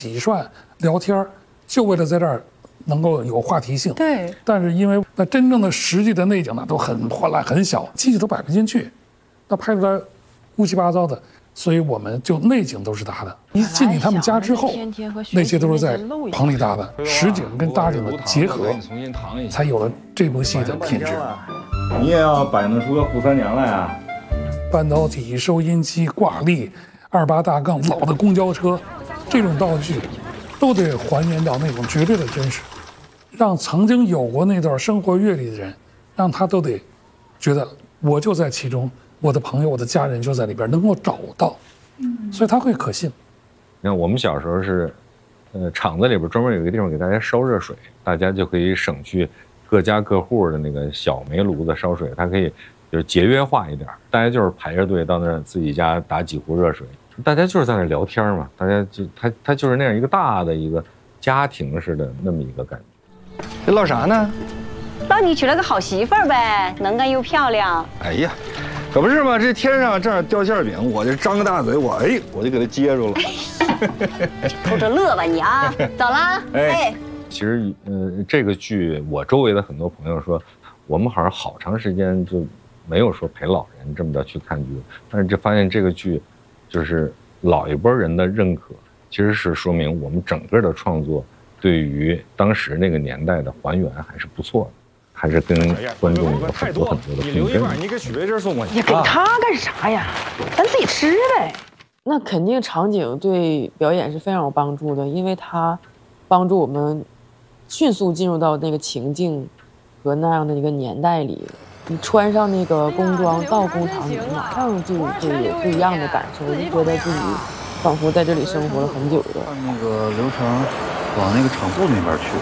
洗涮、聊天，就为了在这儿能够有话题性。 对。但是因为那真正的实际的内景呢，都很破烂、很小，机器都摆不进去，那拍出来乌七八糟的。所以我们就内景都是搭的。一进去他们家之后，那些都是在棚里搭的，实景跟搭景的结合，才有了这部戏的品质。 你也要摆弄出个扈三娘来啊！ 半导体、收音机、挂历、28大杠、老的公交车，这种道具，都得还原到那种绝对的真实，让曾经有过那段生活阅历的人，让他都得觉得我就在其中。我的朋友、我的家人就在里边，能够找到，所以他会可信。 你看，我们小时候是，厂子里边专门有一个地方给大家烧热水，大家就可以省去各家各户的那个小煤炉子烧水，它可以就是节约化一点，大家就是排着队到那儿自己家打几壶热水，大家就是在那聊天嘛，大家就他就是那样一个大的一个家庭似的那么一个感觉。 这唠啥呢？ 唠你娶了个好媳妇儿呗，能干又漂亮。 哎呀。可不是嘛，这天上正好掉馅饼，我就张个大嘴，我就给他接住了。 偷着乐吧你啊！走了。哎， 其实这个剧我周围的很多朋友说，我们好像好长时间就没有说陪老人这么的去看剧，但是就发现这个剧，就是老一波人的认可，其实是说明我们整个的创作对于当时那个年代的还原还是不错的。还是跟观众有很多的你留一半，你给许巍这送过去。 你给他干啥呀？咱自己吃呗。 那肯定场景对表演是非常有帮助的，因为它帮助我们迅速进入到那个情境和那样的一个年代里。你穿上那个工装到工厂里，马上就有不一样的感受，就觉得自己仿佛在这里生活了很久的。 按那个流程往那个厂部那边去。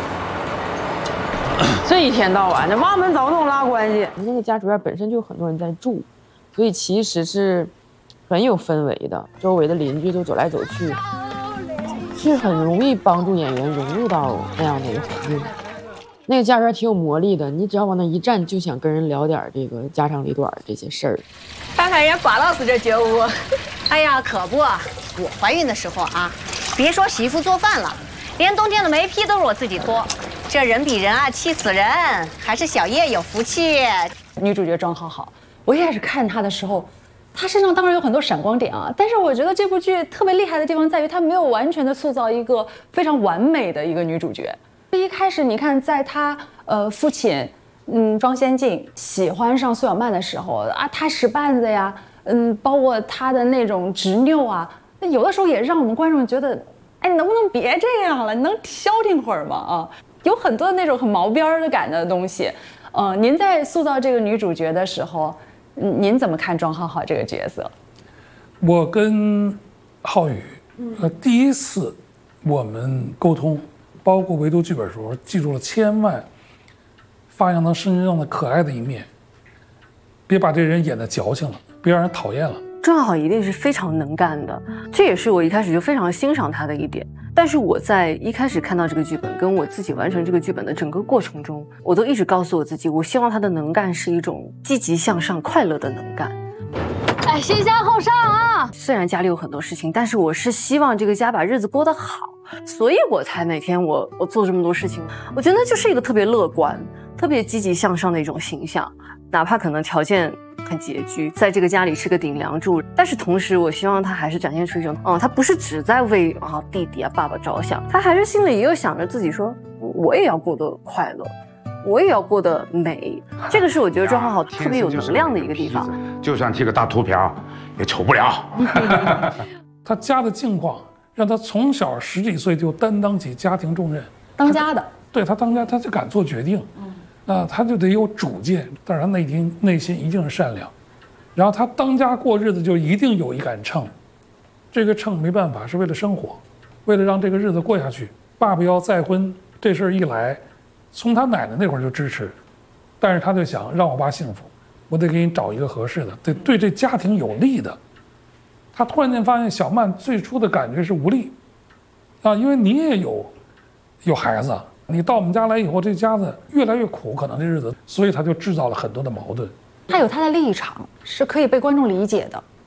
这一天到晚的挖门凿洞拉关系，那个家主院本身就有很多人在住，所以其实是很有氛围的，周围的邻居都走来走去，是很容易帮助演员融入到那样的一个环境。那个家园挺有魔力的，你只要往那一站，就想跟人聊点这个家长里短这些事儿。 看看人家寡老师这觉悟，哎呀，可不，我怀孕的时候啊，别说媳妇做饭了，连冬天的煤坯都是我自己拖。这人比人啊，气死人！还是小叶有福气。 女主角庄好好，我一开始看她的时候，她身上当然有很多闪光点啊，但是我觉得这部剧特别厉害的地方在于，她没有完全的塑造一个非常完美的一个女主角。一开始你看，在她父亲庄先进喜欢上苏小曼的时候啊，她使绊子呀，包括她的那种执拗啊，有的时候也让我们观众觉得，哎，能不能别这样了？你能消停会儿吗？啊。有很多那种很毛边的感的东西，您在塑造这个女主角的时候，您怎么看庄浩浩这个角色？ 我跟浩宇，第一次我们沟通，包括围读剧本的时候，记住了千万发扬他身上的可爱的一面，别把这人演得矫情了，别让人讨厌了。 庄浩浩一定是非常能干的，这也是我一开始就非常欣赏他的一点。但是我在一开始看到这个剧本，跟我自己完成这个剧本的整个过程中，我都一直告诉我自己，我希望他的能干是一种积极向上、快乐的能干。 哎，先下后上啊！ 虽然家里有很多事情，但是我是希望这个家把日子过得好，所以我才每天我做这么多事情。我觉得就是一个特别乐观、特别积极向上的一种形象，哪怕可能条件很拮据，在这个家里是个顶梁柱，但是同时我希望他还是展现出一种，他不是只在为弟弟啊爸爸着想，他还是心里也有想着自己说，我也要过得快乐，我也要过得美。这个是我觉得庄浩浩特别有能量的一个地方。 就算剃个大秃瓢，也丑不了。 他家的境况让他从小10几岁就担当起家庭重任， 当家的， 对他当家他就敢做决定。那他就得有主见，但是他内心一定是善良，然后他当家过日子就一定有一杆秤，这个秤没办法是为了生活，为了让这个日子过下去。爸爸要再婚这事儿一来，从他奶奶那会儿就支持，但是他就想让我爸幸福，我得给你找一个合适的，对这家庭有利的。他突然间发现小曼最初的感觉是无力，因为你也有孩子。你到我们家来以后，这家子越来越苦，可能这日子，所以他就制造了很多的矛盾。 他有他的立场，是可以被观众理解的。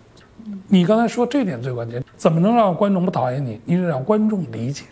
你刚才说这点最关键，怎么能让观众不讨厌你？你得让观众理解。